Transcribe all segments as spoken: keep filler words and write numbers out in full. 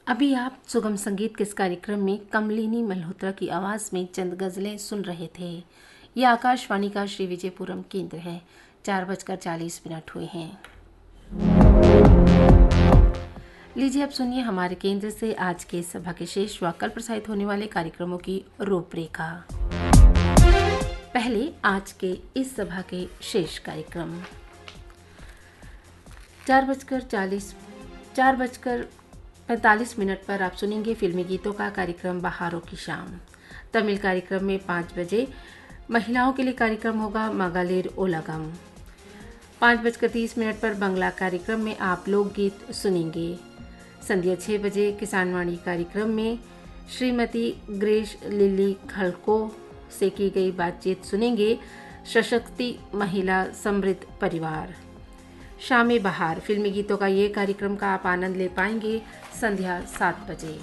अभी आप सुगम संगीत के इस कार्यक्रम में कमलिनी मल्होत्रा की आवाज़ में चंद गज़लें सुन रहे थे। यह आकाशवाणी का श्री विजयपुरम केंद्र है। चार बजकर चालीस मिनट हुए हैं। लीजिए अब सुनिए हमारे केंद्र से आज के सभा के शेष व कल प्रसारित होने वाले कार्यक्रमों की रूपरेखा। पहले आज के इस सभा के शेष कार्यक्रम। चार बजकर चालीस चार बजकर पैंतालीस मिनट पर आप सुनेंगे फिल्मी गीतों का कार्यक्रम बहारों की शाम। तमिल कार्यक्रम में पाँच बजे महिलाओं के लिए कार्यक्रम होगा मगालेर ओलागम। पाँच बजकर तीस मिनट पर बंगला कार्यक्रम में आप लोकगीत सुनेंगे। संध्या छः बजे किसानवाणी कार्यक्रम में श्रीमती ग्रेश लिली खड़को से की गई बातचीत सुनेंगे। सशक्ति महिला समृद्ध परिवार। शामे बहार फिल्मी गीतों का ये कार्यक्रम का आप आनंद ले पाएंगे संध्या सात बजे।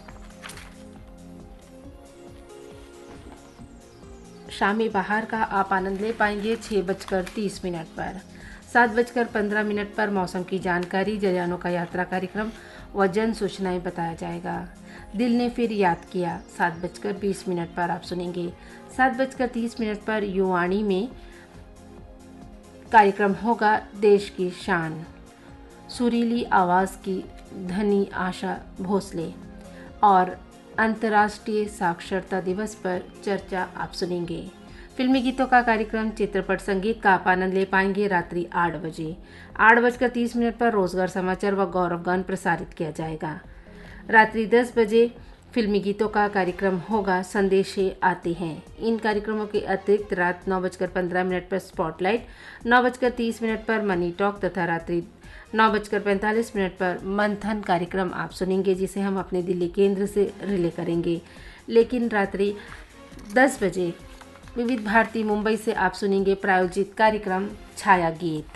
शामे बहार का आप आनंद ले पाएंगे छः बजकर तीस मिनट पर। सात बजकर पंद्रह मिनट पर मौसम की जानकारी, जरियानों का यात्रा कार्यक्रम व जन सूचनाएं बताया जाएगा। दिल ने फिर याद किया सात बजकर बीस मिनट पर आप सुनेंगे। सात बजकर तीस मिनट पर युवाणी में कार्यक्रम होगा देश की शान। सुरीली आवाज़ की धनी आशा भोसले और अंतर्राष्ट्रीय साक्षरता दिवस पर चर्चा आप सुनेंगे। फिल्मी गीतों का कार्यक्रम चित्रपट संगीत का आप आनंद ले पाएंगे रात्रि आठ बजे। आठ बजकर तीस मिनट पर रोजगार समाचार व गौरव गान प्रसारित किया जाएगा। रात्रि दस बजे फिल्मी गीतों का कार्यक्रम होगा संदेशे आते हैं। इन कार्यक्रमों के अतिरिक्त रात नौ बजकर पंद्रह मिनट पर स्पॉटलाइट, नौ बजकर तीस मिनट पर मनी टॉक तथा रात्रि नौ बजकर पैंतालीस मिनट पर मंथन कार्यक्रम आप सुनेंगे, जिसे हम अपने दिल्ली केंद्र से रिले करेंगे। लेकिन रात्रि दस बजे विविध भारती मुंबई से आप सुनेंगे प्रायोजित कार्यक्रम छाया गीत।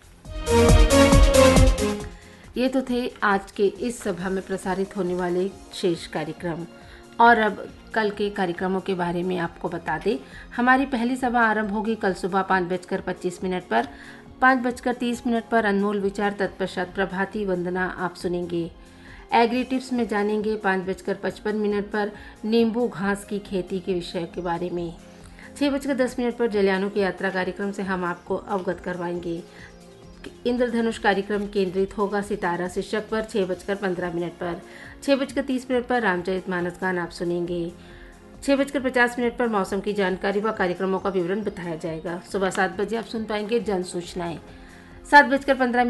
ये तो थे आज के इस सभा में प्रसारित होने वाले शेष कार्यक्रम। और अब कल के कार्यक्रमों के बारे में आपको बता दें। हमारी पहली सभा आरंभ होगी कल सुबह पाँच बजकर पच्चीस मिनट पर। पाँच बजकर तीस मिनट पर अनमोल विचार, तत्पश्चात प्रभाती वंदना आप सुनेंगे। एग्री टिप्स में जानेंगे पाँच बजकर पचपन मिनट पर नींबू घास की खेती के विषय के बारे में। छः बजकर दस मिनट पर जलियानों की यात्रा कार्यक्रम से हम आपको अवगत करवाएंगे। इंद्रधनुष कार्यक्रम केंद्रित होगा सितारा शीर्षक पर छः बजकर पंद्रह मिनट पर। छः बजकर तीस मिनट पर रामचरितमानस गान आप सुनेंगे। छः बजकर पचास मिनट पर मौसम की जानकारी व कार्यक्रमों का विवरण बताया जाएगा। सुबह सात बजे आप सुन पाएंगे जन सूचनाएं। सात बजकर पंद्रह